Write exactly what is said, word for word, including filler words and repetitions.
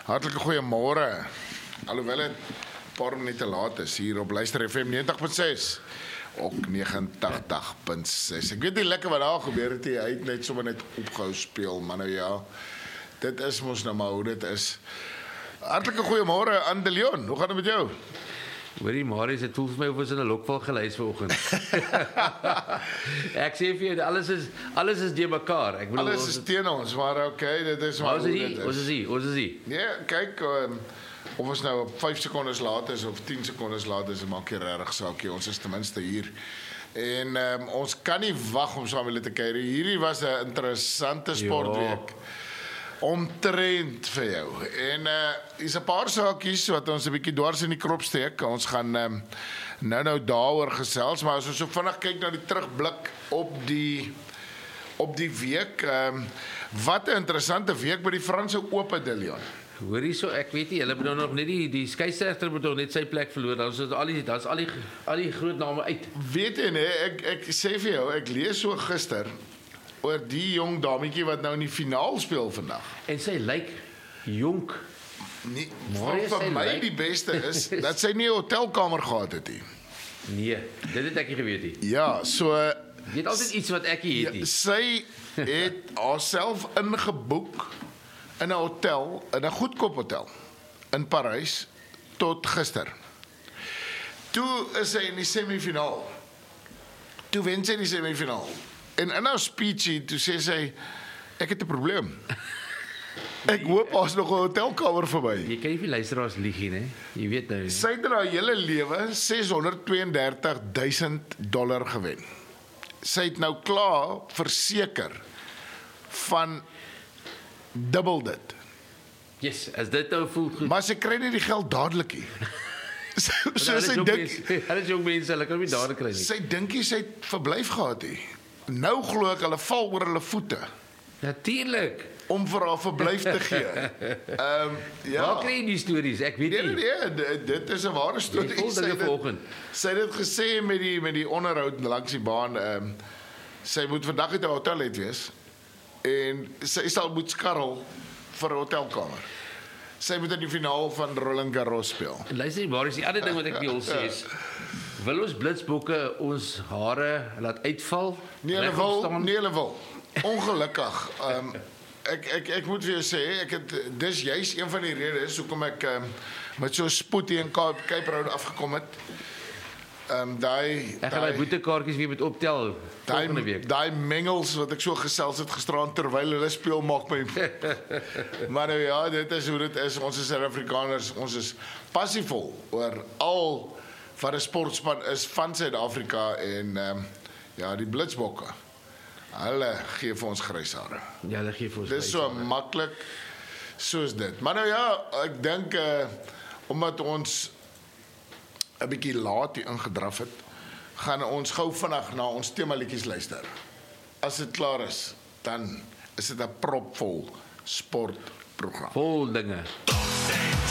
Hartlike goeiemôre. Alhoewel dit 'n paar minute laat is hier op Luister F M negentig punt ses. Ook negentig punt ses. Ek weet nie lekker wat daar gebeur het nie. Hy het net sommer net opgehou speel, maar nou ja. Dit is mos nou maar hoe dit is. Hartlike goeiemôre aan De Leon. Hoe gaan dit met jou? Hoorie, Marius, het voel vir my of ons in 'n lokval gelys vanoggend. Ek sê vir jou, alles is alles is deur mekaar. Ek bedoel alles is teen ons, maar okay, dit is maar hoe dit is. Ons is hier, ons is hier. Nee, kyk, um, of ons nou vyf sekondes laat is of tien sekondes laat is, maak nie regtig saak nie. Ons is ten minste hier. En um, ons kan nie wag om saam met julle te kuier. Hierdie was 'n interessante sportweek. Omtrent vir jou. En uh, is 'n paar saakies wat ons 'n bietjie dwars in die krop steek. Ons gaan um, nou nou daaroor gesels, maar as ons so vinnig kyk na die terugblik op die op die week, um, wat 'n interessante week by die Franse Ope, De Leon. Hoorie so, ek weet nie, hulle moet nou nog net die die skeieregter moet nog net sy plek verloor. Dan is al die dan's al die al die groot name uit. Weet jy nee, ek ek sê vir jou, ek lees so gister oor die jong dametjie wat nou in die finaal speel vandag. En sy lyk jonk. Nee, vir, vir my like. Die beste is dat sy nie 'n hotelkamer gehad het nie. Nee, dit het ek nie geweet nie. Ja, so jy het altyd iets wat ek nie het nie. Ja, sy het haarself ingeboek in 'n hotel, in 'n goedkoop hotel in Parys tot gister. Toe is sy in die semifinaal. Toe wen sy die semifinaal. En in haar speechie, toe sê sy, ek het 'n probleem. Ek hoop daar's nog 'n hotelkamer vir my. Jy kan nie vir luisteraars lieg nie, hè? Jy weet nou. Sy het haar hele lewe seshonderdtweeëndertig duisend dollar gewen. Sy het nou klaar verseker van dubbel dit. Yes, as dit nou voel goed. Maar sy kry nie die geld dadelik nie. So, so sy dink, hulle is jong mense, hulle kan nie dadelik kry nie. Sy dink sy het verblyf gehad nie. Nou glo ek hulle val oor hulle voete. Natuurlik. Om vir haar verblyf te gee. Ehm um, ja. Waar kry jy die stories? Ek weet nie. Nee, nee, nee, dit is 'n ware storie. Sy het vanoggend. Sy het dit gesê met die met die onderhoud langs die baan. Ehm um, sy moet vandag uit 'n hotel uit wees en sy sal moet skarrel vir 'n hotelkamer. Sy moet in die finaal van Roland Garros speel. Luister, maar is die ander ding wat ek wil sê is, wil ons blitsbokke ons hare laat uitval? Nee, hulle wil, nee, hulle wil. Ongelukkig. Ehm um, ek ek ek moet vir jou sê, ek het dis juis een van die redes hoekom ek um, met so spoed hier in Cape, Cape Road afgekom het. Ehm um, daai ek gaan daai boetekaartjies weer met optel volgende week. Daai mengels wat ek so gesels het gisteraan terwyl hulle speel maak my. Maar nou ja, dit is hoe dit is. Ons is Suid-Afrikaners, ons is passievol oor al wat 'n sportspan is van Suid-Afrika en ehm um, ja, die blitsbokke. Hulle gee vir ons grys hare. Ja, hulle gee vir ons. Dis so maklik soos dit. Maar nou ja, ek dink uh, omdat ons 'n bietjie laat hier ingedraf het, gaan ons gou vinnig na ons tema liedjies luister. As dit klaar is, dan is dit 'n propvol sportprogram. Vol dinge.